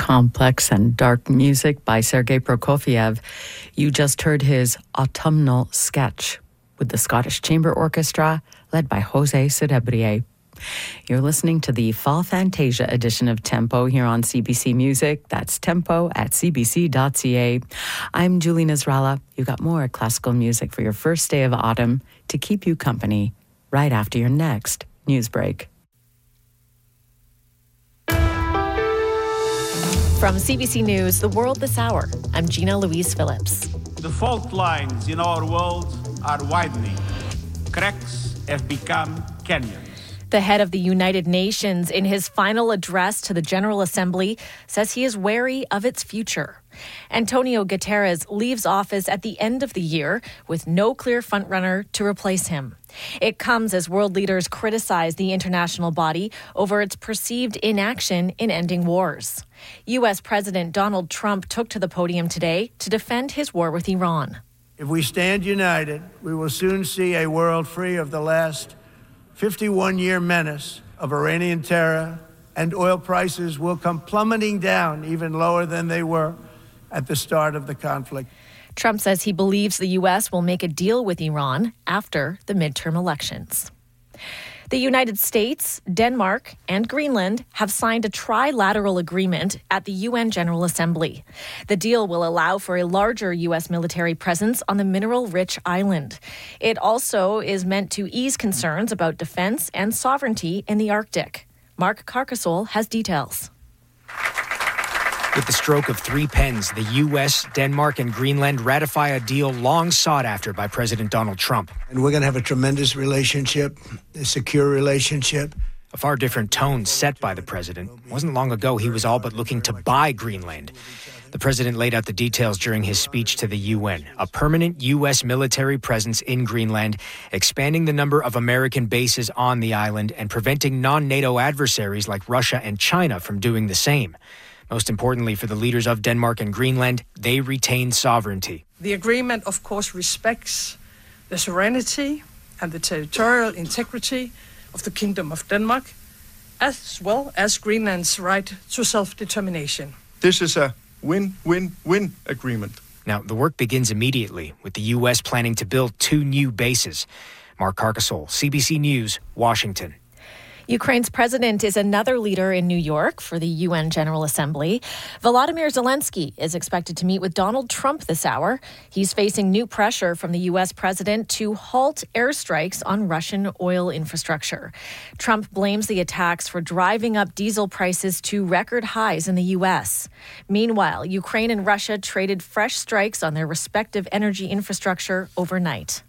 complex and dark music by Sergei Prokofiev. You just heard his Autumnal Sketch with the Scottish Chamber Orchestra, led by Jose Cerebrier. You're listening to the Fall Fantasia edition of Tempo here on CBC Music. That's tempo at cbc.ca. I'm Julie Nasrallah. You got more classical music for your first day of autumn to keep you company right after your next news break. From CBC News, The World This Hour, I'm Gina Louise Phillips. The fault lines in our world are widening. Cracks have become canyons. The head of the United Nations, in his final address to the General Assembly, says he is wary of its future. Antonio Guterres leaves office at the end of the year with no clear frontrunner to replace him. It comes as world leaders criticize the international body over its perceived inaction in ending wars. U.S. President Donald Trump took to the podium today to defend his war with Iran. If we stand united, we will soon see a world free of the last 51-year menace of Iranian terror, and oil prices will come plummeting down even lower than they were at the start of the conflict. Trump says he believes the U.S. will make a deal with Iran after the midterm elections. The United States, Denmark, and Greenland have signed a trilateral agreement at the UN General Assembly. The deal will allow for a larger U.S. military presence on the mineral-rich island. It also is meant to ease concerns about defense and sovereignty in the Arctic. Mark Carcassol has details. With the stroke of three pens, the U.S., Denmark, and Greenland ratify a deal long sought after by President Donald Trump. And we're going to have a tremendous relationship, a secure relationship. A far different tone set by the president. It wasn't long ago he was all but looking to buy Greenland. The president laid out the details during his speech to the UN. A permanent U.S. military presence in Greenland, expanding the number of American bases on the island, and preventing non-NATO adversaries like Russia and China from doing the same. Most importantly for the leaders of Denmark and Greenland, they retain sovereignty. The agreement, of course, respects the sovereignty and the territorial integrity of the Kingdom of Denmark, as well as Greenland's right to self-determination. This is a win-win-win agreement. Now, the work begins immediately, with the U.S. planning to build 2 new bases. Mark Carcassol, CBC News, Washington. Ukraine's president is another leader in New York for the UN General Assembly. Volodymyr Zelensky is expected to meet with Donald Trump this hour. He's facing new pressure from the U.S. president to halt airstrikes on Russian oil infrastructure. Trump blames the attacks for driving up diesel prices to record highs in the U.S. Meanwhile, Ukraine and Russia traded fresh strikes on their respective energy infrastructure overnight.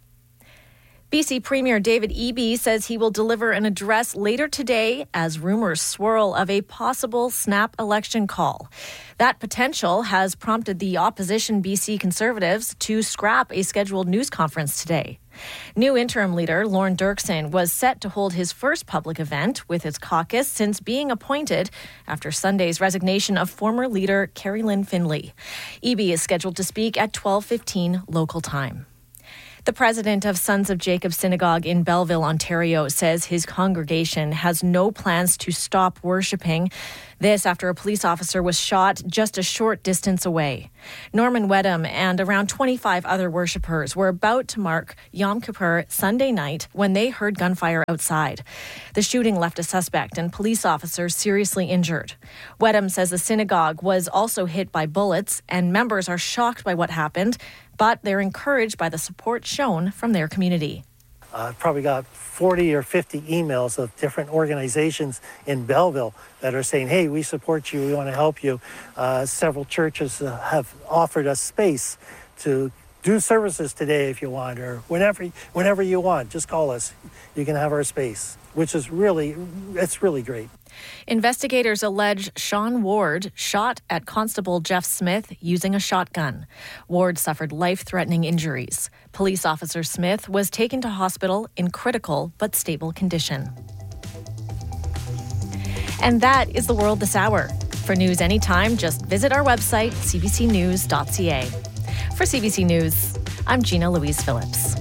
BC Premier David Eby says he will deliver an address later today as rumors swirl of a possible snap election call. That potential has prompted the opposition BC Conservatives to scrap a scheduled news conference today. New interim leader Lorne Dirksen was set to hold his first public event with his caucus since being appointed after Sunday's resignation of former leader Carrie Lynn Findlay. Eby is scheduled to speak at 12:15 local time. The president of Sons of Jacob Synagogue in Belleville, Ontario, says his congregation has no plans to stop worshiping. This after a police officer was shot just a short distance away. Norman Wedham and around 25 other worshippers were about to mark Yom Kippur Sunday night when they heard gunfire outside. The shooting left a suspect and police officers seriously injured. Wedham says the synagogue was also hit by bullets and members are shocked by what happened, but they're encouraged by the support shown from their community. I've probably got 40 or 50 emails of different organizations in Belleville that are saying, hey, we support you, we want to help you. Several churches have offered us space to do services today if you want, or whenever you want, just call us. You can have our space, which is it's really great. Investigators allege Sean Ward shot at Constable Jeff Smith using a shotgun. Ward suffered life-threatening injuries. Police officer Smith was taken to hospital in critical but stable condition. And that is The World This Hour. For news anytime, just visit our website, cbcnews.ca. For CBC News, I'm Gina Louise Phillips.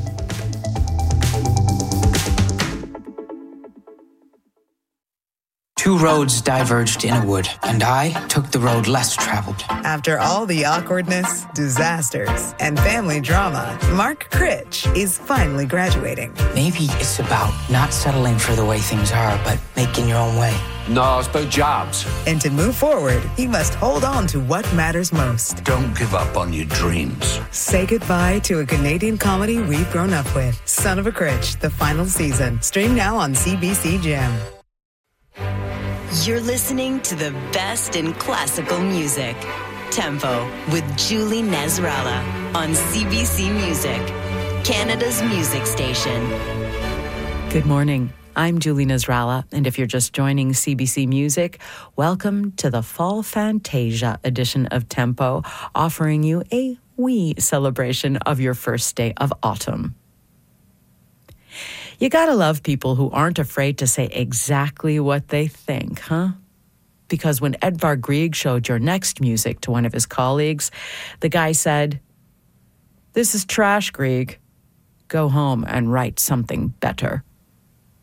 Two roads diverged in a wood, and I took the road less traveled. After all the awkwardness, disasters, and family drama, Mark Critch is finally graduating. Maybe it's about not settling for the way things are, but making your own way. No, it's about jobs. And to move forward, he must hold on to what matters most. Don't give up on your dreams. Say goodbye to a Canadian comedy we've grown up with. Son of a Critch, the final season. Stream now on CBC Gem. You're listening to the best in classical music. Tempo with Julie Nasrallah on CBC Music, Canada's music station. Good morning. I'm Julie Nasrallah, and if you're just joining CBC Music, welcome to the Fall Fantasia edition of Tempo, offering you a wee celebration of your first day of autumn. You gotta love people who aren't afraid to say exactly what they think, huh? Because when Edvard Grieg showed your next music to one of his colleagues, the guy said, "This is trash, Grieg. Go home and write something better."